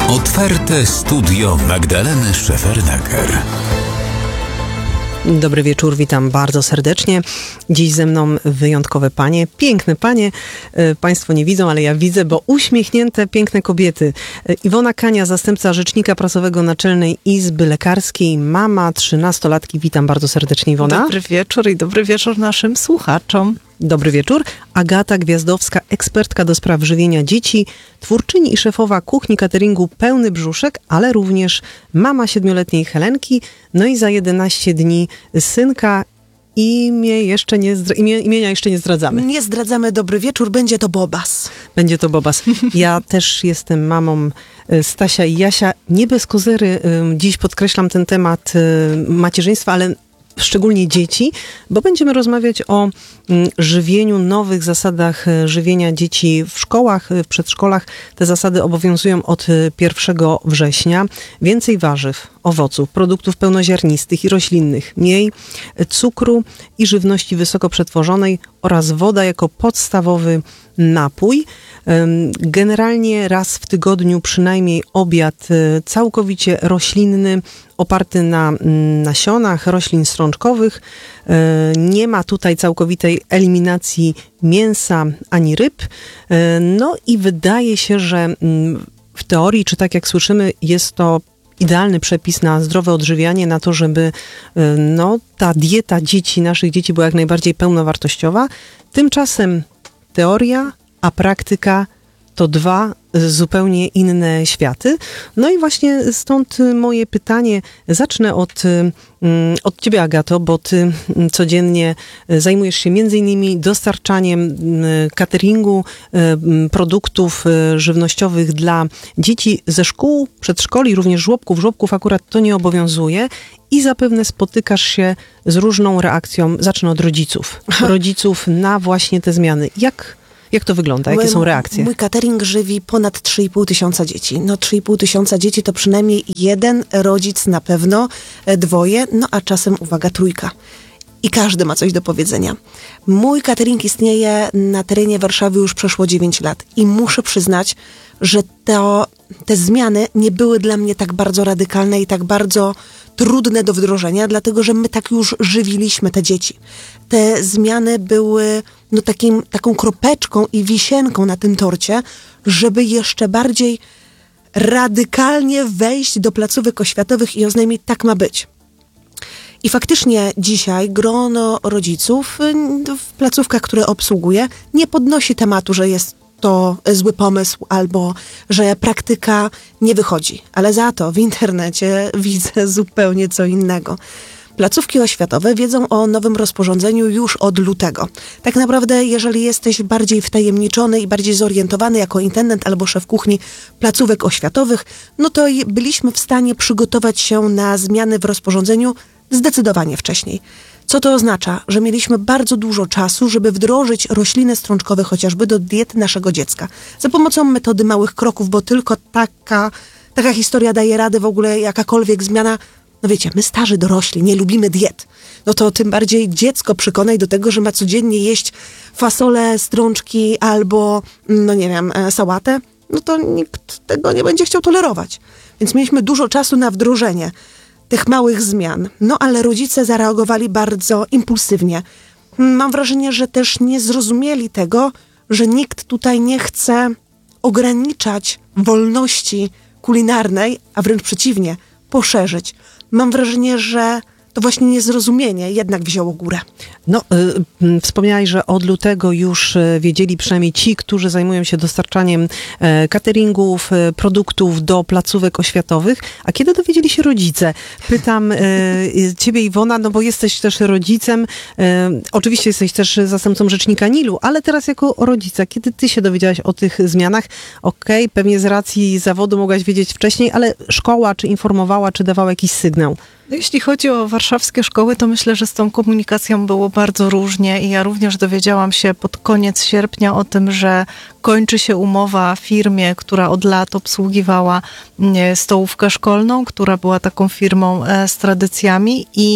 Otwarte studio Magdaleny Szefernaker. Dobry wieczór, witam bardzo serdecznie. Dziś ze mną wyjątkowe panie, piękne panie. Państwo nie widzą, ale ja widzę, bo uśmiechnięte, piękne kobiety. Iwona Kania, zastępca rzecznika prasowego Naczelnej Izby Lekarskiej, mama 13-latki. Witam bardzo serdecznie, Iwona. Dobry wieczór i dobry wieczór naszym słuchaczom. Dobry wieczór. Agata Gwiazdowska, ekspertka do spraw żywienia dzieci, twórczyni i szefowa kuchni cateringu Pełny Brzuszek, ale również mama 7-letniej Helenki, no i za 11 dni synka. Imienia jeszcze nie zdradzamy. Nie zdradzamy, dobry wieczór, będzie to Bobas. Będzie to Bobas. Ja też jestem mamą Stasia i Jasia. Nie bez kozery dziś podkreślam ten temat macierzyństwa, ale szczególnie dzieci, bo będziemy rozmawiać o żywieniu, nowych zasadach żywienia dzieci w szkołach, w przedszkolach. Te zasady obowiązują od 1 września. Więcej warzyw, owoców, produktów pełnoziarnistych i roślinnych, mniej cukru i żywności wysoko przetworzonej oraz woda jako podstawowy napój. Generalnie raz w tygodniu przynajmniej obiad całkowicie roślinny, oparty na nasionach roślin strączkowych. Nie ma tutaj całkowitej eliminacji mięsa ani ryb. No i wydaje się, że w teorii, czy tak jak słyszymy, jest to idealny przepis na zdrowe odżywianie, na to, żeby ta dieta dzieci, naszych dzieci była jak najbardziej pełnowartościowa. Tymczasem teoria, a praktyka to dwa zupełnie inne światy. No i właśnie stąd moje pytanie. Zacznę od ciebie, Agato, bo ty codziennie zajmujesz się między innymi dostarczaniem cateringu, produktów żywnościowych dla dzieci ze szkół, przedszkoli, również żłobków. Żłobków akurat to nie obowiązuje i zapewne spotykasz się z różną reakcją. Zacznę od rodziców. Rodziców na właśnie te zmiany. Jak to wygląda? Jakie są reakcje? Mój catering żywi ponad 3,5 tysiąca dzieci. 3,5 tysiąca dzieci to przynajmniej jeden rodzic na pewno, 2, a czasem, uwaga, 3. I każdy ma coś do powiedzenia. Mój catering istnieje na terenie Warszawy już przeszło 9 lat. I muszę przyznać, że te zmiany nie były dla mnie tak bardzo radykalne i tak bardzo trudne do wdrożenia, dlatego że my tak już żywiliśmy te dzieci. Te zmiany były taką kropeczką i wisienką na tym torcie, żeby jeszcze bardziej radykalnie wejść do placówek oświatowych i oznajmić, tak ma być. I faktycznie dzisiaj grono rodziców w placówkach, które obsługuję, nie podnosi tematu, że jest to zły pomysł albo że praktyka nie wychodzi. Ale za to w internecie widzę zupełnie co innego. Placówki oświatowe wiedzą o nowym rozporządzeniu już od lutego. Tak naprawdę, jeżeli jesteś bardziej wtajemniczony i bardziej zorientowany jako intendent albo szef kuchni placówek oświatowych, to byliśmy w stanie przygotować się na zmiany w rozporządzeniu zdecydowanie wcześniej. Co to oznacza? Że mieliśmy bardzo dużo czasu, żeby wdrożyć rośliny strączkowe chociażby do diety naszego dziecka. Za pomocą metody małych kroków, bo tylko taka historia daje radę w ogóle, jakakolwiek zmiana. Wiecie, my starzy dorośli nie lubimy diet. To tym bardziej dziecko przekonaj do tego, że ma codziennie jeść fasolę, strączki albo, sałatę. To nikt tego nie będzie chciał tolerować. Więc mieliśmy dużo czasu na wdrożenie tych małych zmian. Ale rodzice zareagowali bardzo impulsywnie. Mam wrażenie, że też nie zrozumieli tego, że nikt tutaj nie chce ograniczać wolności kulinarnej, a wręcz przeciwnie, poszerzyć. Mam wrażenie, że to właśnie niezrozumienie jednak wzięło górę. Wspomniałeś, że od lutego już wiedzieli przynajmniej ci, którzy zajmują się dostarczaniem cateringów, produktów do placówek oświatowych. A kiedy dowiedzieli się rodzice? Pytam ciebie, Iwona, bo jesteś też rodzicem. Oczywiście jesteś też zastępcą rzecznika NIL-u, ale teraz jako rodzica, kiedy ty się dowiedziałaś o tych zmianach? Okej, pewnie z racji zawodu mogłaś wiedzieć wcześniej, ale szkoła czy informowała, czy dawała jakiś sygnał? Jeśli chodzi o warszawskie szkoły, to myślę, że z tą komunikacją było bardzo różnie i ja również dowiedziałam się pod koniec sierpnia o tym, że kończy się umowa firmie, która od lat obsługiwała stołówkę szkolną, która była taką firmą z tradycjami i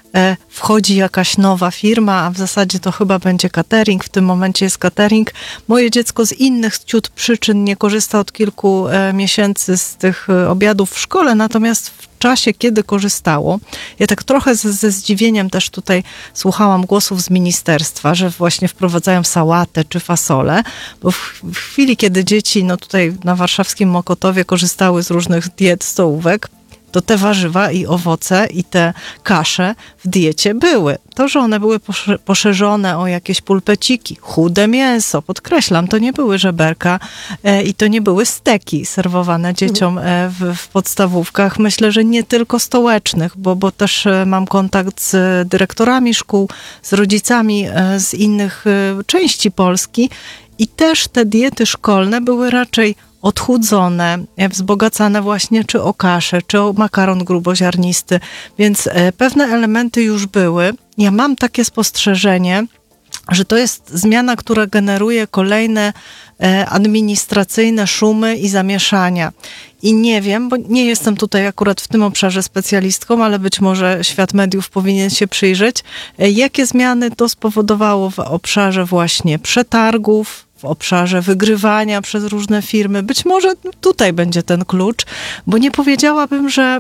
wchodzi jakaś nowa firma, a w zasadzie to chyba będzie catering, w tym momencie jest catering. Moje dziecko z innych ciut przyczyn nie korzysta od kilku miesięcy z tych obiadów w szkole, natomiast w czasie, kiedy korzystało, ja tak trochę ze zdziwieniem też tutaj słuchałam głosów z ministerstwa, że właśnie wprowadzają sałatę czy fasolę, bo w chwili, kiedy dzieci tutaj na warszawskim Mokotowie korzystały z różnych diet, stołówek, to te warzywa i owoce i te kasze w diecie były. To, że one były poszerzone o jakieś pulpeciki, chude mięso, podkreślam, to nie były żeberka i to nie były steki serwowane dzieciom w podstawówkach. Myślę, że nie tylko stołecznych, bo też mam kontakt z dyrektorami szkół, z rodzicami z innych części Polski i też te diety szkolne były raczej odchudzone, wzbogacane właśnie czy o kaszę, czy o makaron gruboziarnisty, więc pewne elementy już były. Ja mam takie spostrzeżenie, że to jest zmiana, która generuje kolejne administracyjne szumy i zamieszania. I nie wiem, bo nie jestem tutaj akurat w tym obszarze specjalistką, ale być może świat mediów powinien się przyjrzeć, jakie zmiany to spowodowało w obszarze właśnie przetargów, w obszarze wygrywania przez różne firmy. Być może tutaj będzie ten klucz, bo nie powiedziałabym, że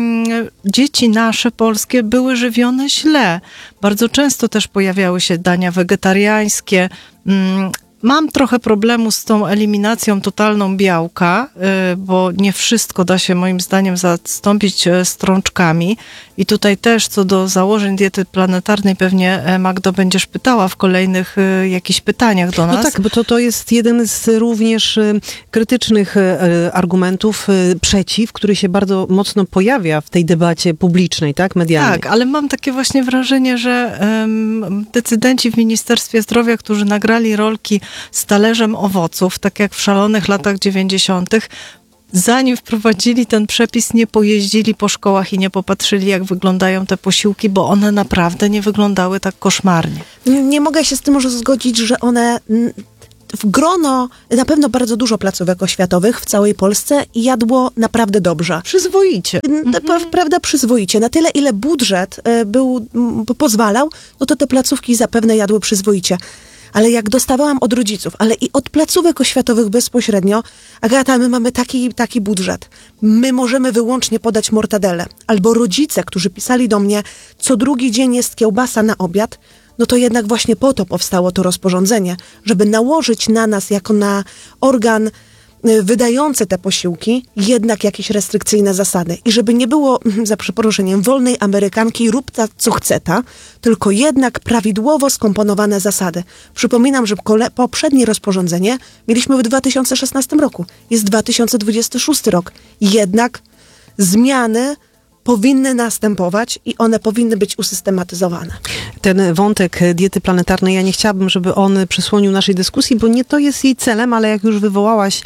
dzieci nasze polskie były żywione źle. Bardzo często też pojawiały się dania wegetariańskie. Mam trochę problemu z tą eliminacją totalną białka, bo nie wszystko da się moim zdaniem zastąpić strączkami. I tutaj też co do założeń diety planetarnej pewnie, Magdo, będziesz pytała w kolejnych jakichś pytaniach do nas. No tak, bo to jest jeden z również krytycznych argumentów przeciw, który się bardzo mocno pojawia w tej debacie publicznej, tak, medialnej. Tak, ale mam takie właśnie wrażenie, że decydenci w Ministerstwie Zdrowia, którzy nagrali rolki z talerzem owoców, tak jak w szalonych latach 90., zanim wprowadzili ten przepis, nie pojeździli po szkołach i nie popatrzyli, jak wyglądają te posiłki, bo one naprawdę nie wyglądały tak koszmarnie. Nie mogę się z tym może zgodzić, że one w grono, na pewno bardzo dużo placówek oświatowych w całej Polsce jadło naprawdę dobrze. Przyzwoicie. Prawda, przyzwoicie. Na tyle, ile budżet pozwalał, no to te placówki zapewne jadły przyzwoicie. Ale jak dostawałam od rodziców, ale i od placówek oświatowych bezpośrednio, Agata, my mamy taki budżet. My możemy wyłącznie podać mortadelę. Albo rodzice, którzy pisali do mnie, co drugi dzień jest kiełbasa na obiad, no to jednak właśnie po to powstało to rozporządzenie, żeby nałożyć na nas, jako na organ wydający te posiłki, jednak jakieś restrykcyjne zasady. I żeby nie było, za przeproszeniem, wolnej Amerykanki, rób ta, co chce ta, tylko jednak prawidłowo skomponowane zasady. Przypominam, że poprzednie rozporządzenie mieliśmy w 2016 roku. Jest 2026 rok. Jednak zmiany powinny następować i one powinny być usystematyzowane. Ten wątek diety planetarnej, ja nie chciałabym, żeby on przysłonił naszej dyskusji, bo nie to jest jej celem, ale jak już wywołałaś,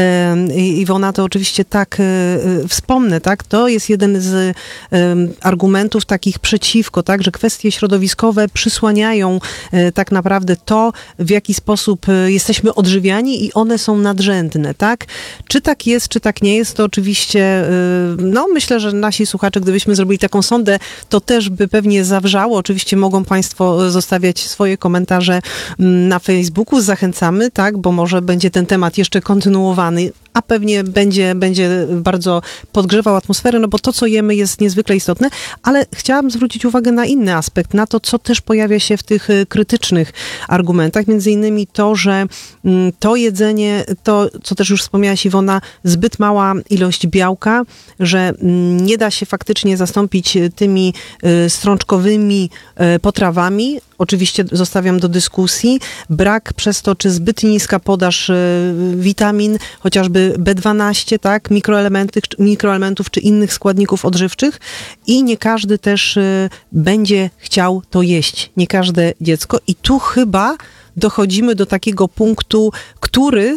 Iwona, to oczywiście tak wspomnę, tak? To jest jeden z argumentów takich przeciwko, tak? Że kwestie środowiskowe przysłaniają tak naprawdę to, w jaki sposób jesteśmy odżywiani i one są nadrzędne, tak? Czy tak jest, czy tak nie jest, to oczywiście, no myślę, że nasi słuchacze, gdybyśmy zrobili taką sondę, to też by pewnie zawrzało. Oczywiście mogą Państwo zostawiać swoje komentarze na Facebooku. Zachęcamy, tak, bo może będzie ten temat jeszcze kontynuowany, a pewnie będzie bardzo podgrzewał atmosferę, no bo to, co jemy, jest niezwykle istotne, ale chciałam zwrócić uwagę na inny aspekt, na to, co też pojawia się w tych krytycznych argumentach, między innymi to, że to jedzenie, to, co też już wspomniałaś, Iwona, zbyt mała ilość białka, że nie da się faktycznie zastąpić tymi strączkowymi potrawami. Oczywiście zostawiam do dyskusji. Brak przez to, czy zbyt niska podaż witamin, chociażby B12, tak, mikroelementów czy innych składników odżywczych i nie każdy też będzie chciał to jeść. Nie każde dziecko. I tu chyba dochodzimy do takiego punktu, który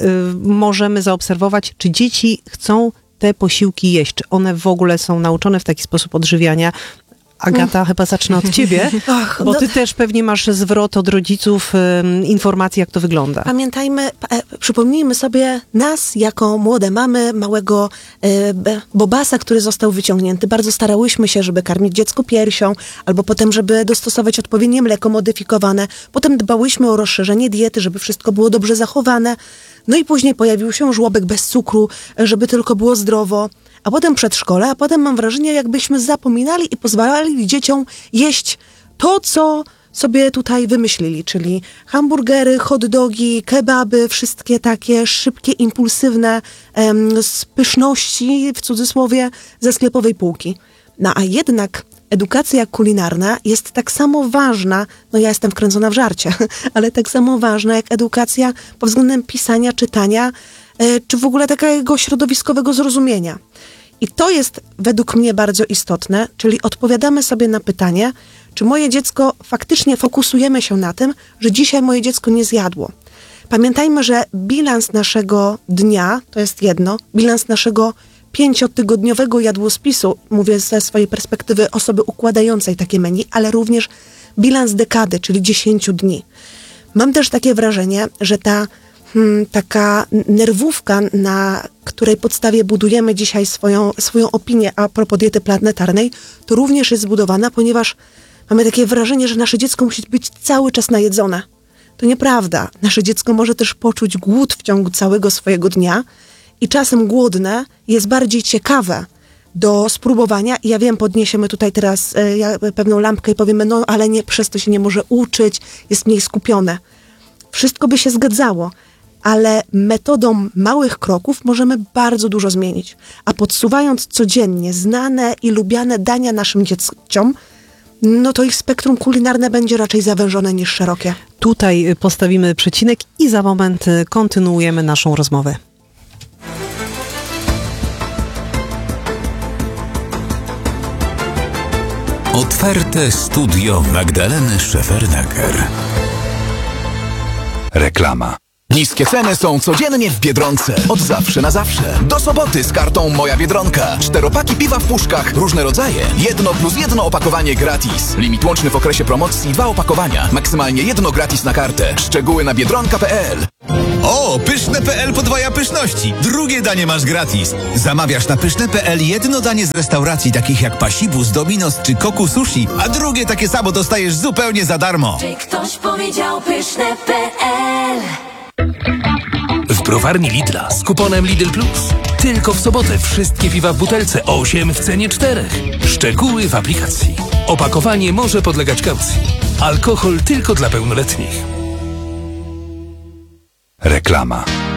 możemy zaobserwować, czy dzieci chcą te posiłki jeść, czy one w ogóle są nauczone w taki sposób odżywiania, Agata, chyba zacznę od ciebie, Ach, bo no- ty też pewnie masz zwrot od rodziców, informacji, jak to wygląda. Pamiętajmy, przypomnijmy sobie nas jako młode mamy małego Bobasa, który został wyciągnięty. Bardzo starałyśmy się, żeby karmić dziecko piersią, albo potem, żeby dostosować odpowiednie mleko modyfikowane. Potem dbałyśmy o rozszerzenie diety, żeby wszystko było dobrze zachowane. No i później pojawił się żłobek bez cukru, żeby tylko było zdrowo. A potem przedszkole, a potem mam wrażenie, jakbyśmy zapominali i pozwalali dzieciom jeść to, co sobie tutaj wymyślili, czyli hamburgery, hot dogi, kebaby, wszystkie takie szybkie, impulsywne z pyszności, w cudzysłowie, ze sklepowej półki. No a jednak edukacja kulinarna jest tak samo ważna, no ja jestem wkręcona w żarcie, ale tak samo ważna jak edukacja pod względem pisania, czytania, czy w ogóle takiego środowiskowego zrozumienia. I to jest według mnie bardzo istotne, czyli odpowiadamy sobie na pytanie, czy moje dziecko, faktycznie fokusujemy się na tym, że dzisiaj moje dziecko nie zjadło. Pamiętajmy, że bilans naszego dnia, to jest jedno, bilans naszego 5-tygodniowego jadłospisu, mówię ze swojej perspektywy osoby układającej takie menu, ale również bilans dekady, czyli 10 dni. Mam też takie wrażenie, że ta taka nerwówka, na której podstawie budujemy dzisiaj swoją opinię a propos diety planetarnej, to również jest zbudowana, ponieważ mamy takie wrażenie, że nasze dziecko musi być cały czas najedzone. To nieprawda. Nasze dziecko może też poczuć głód w ciągu całego swojego dnia i czasem głodne jest bardziej ciekawe do spróbowania. I ja wiem, podniesiemy tutaj teraz pewną lampkę i powiemy, no ale nie, przez to się nie może uczyć, jest mniej skupione. Wszystko by się zgadzało, ale metodą małych kroków możemy bardzo dużo zmienić. A podsuwając codziennie znane i lubiane dania naszym dzieciom, no to ich spektrum kulinarne będzie raczej zawężone niż szerokie. Tutaj postawimy przecinek i za moment kontynuujemy naszą rozmowę. Otwarte studio Magdaleny Szefernaker. Reklama. Niskie ceny są codziennie w Biedronce. Od zawsze na zawsze. Do soboty z kartą Moja Biedronka. 4-paki piwa w puszkach, różne rodzaje. 1+1 opakowanie gratis. Limit łączny w okresie promocji 2 opakowania. Maksymalnie 1 gratis na kartę. Szczegóły na biedronka.pl. O, pyszne.pl podwaja pyszności. Drugie danie masz gratis. Zamawiasz na pyszne.pl jedno danie z restauracji takich jak Pasibus, Dominos czy Koku Sushi, a drugie takie samo dostajesz zupełnie za darmo. Czy ktoś powiedział pyszne.pl? W browarni Lidla z kuponem Lidl Plus. Tylko w sobotę wszystkie piwa w butelce 8 w cenie 4. Szczegóły w aplikacji. Opakowanie może podlegać kaucji. Alkohol tylko dla pełnoletnich. Reklama.